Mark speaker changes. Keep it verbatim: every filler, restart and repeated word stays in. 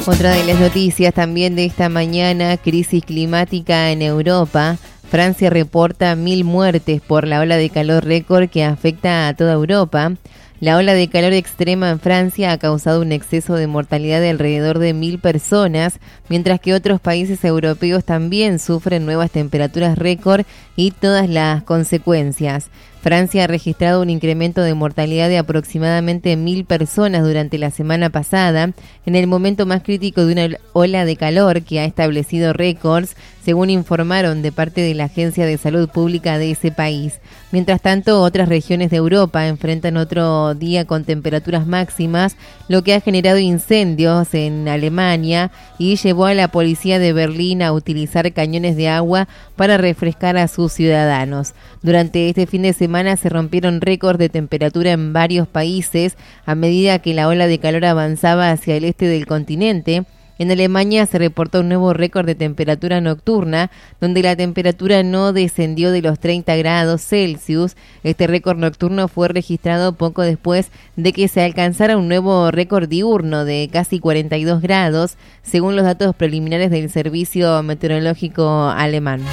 Speaker 1: Otra de las noticias también de esta mañana, crisis climática en Europa. Francia reporta mil muertes por la ola de calor récord que afecta a toda Europa. La ola de calor extrema en Francia ha causado un exceso de mortalidad de alrededor de mil personas, mientras que otros países europeos también sufren nuevas temperaturas récord y todas las consecuencias. Francia ha registrado un incremento de mortalidad de aproximadamente mil personas durante la semana pasada, en el momento más crítico de una ola de calor que ha establecido récords, según informaron de parte de la Agencia de Salud Pública de ese país. Mientras tanto, otras regiones de Europa enfrentan otro día con temperaturas máximas, lo que ha generado incendios en Alemania y llevó a la policía de Berlín a utilizar cañones de agua para refrescar a sus ciudadanos. Durante este fin de semana se rompieron récords de temperatura en varios países a medida que la ola de calor avanzaba hacia el este del continente. En Alemania se reportó un nuevo récord de temperatura nocturna, donde la temperatura no descendió de los treinta grados Celsius. Este récord nocturno fue registrado poco después de que se alcanzara un nuevo récord diurno de casi cuarenta y dos grados, según los datos preliminares del Servicio Meteorológico alemán.